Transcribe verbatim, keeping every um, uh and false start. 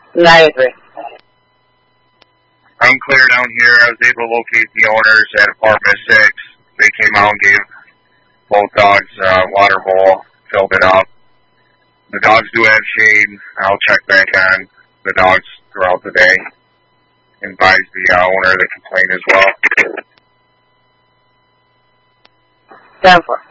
nine three. I'm clear down here. I was able to locate the owners at apartment six. They came out and gave both dogs uh, water bowl, filled it up. The dogs do have shade. I'll check back on the dogs throughout the day. Advise the uh, owner of the complaint as well. ten four.